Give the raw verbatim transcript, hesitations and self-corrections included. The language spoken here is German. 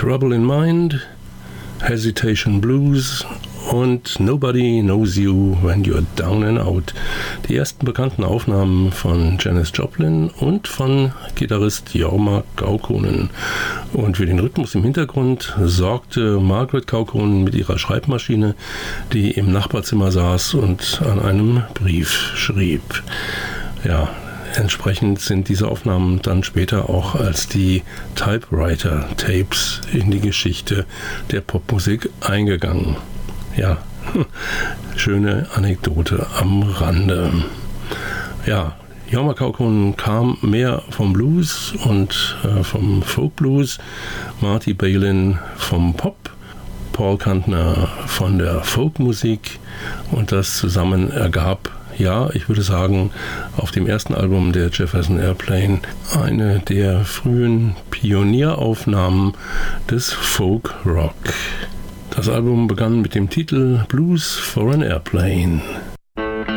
Trouble in Mind, Hesitation Blues und Nobody Knows You When You're Down and Out. Die ersten bekannten Aufnahmen von Janis Joplin und von Gitarrist Jorma Kaukonen. Und für den Rhythmus im Hintergrund sorgte Margaret Kaukonen mit ihrer Schreibmaschine, die im Nachbarzimmer saß und an einem Brief schrieb. Ja, entsprechend sind diese Aufnahmen dann später auch als die Typewriter-Tapes in die Geschichte der Popmusik eingegangen. Ja, schöne Anekdote am Rande. Ja, Jorma Kaukonen kam mehr vom Blues und äh, vom Folk-Blues, Marty Balin vom Pop, Paul Kantner von der Folkmusik und das zusammen ergab, ja, ich würde sagen, auf dem ersten Album der Jefferson Airplane eine der frühen Pionieraufnahmen des Folk-Rock. Das Album begann mit dem Titel Blues for an Airplane.